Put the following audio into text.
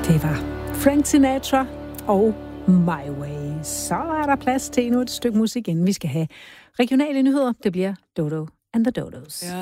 Det var Frank Sinatra og My Way. Så er der plads til endnu et stykke musik, inden vi skal have regionale nyheder. Det bliver Dodo and the Dodos.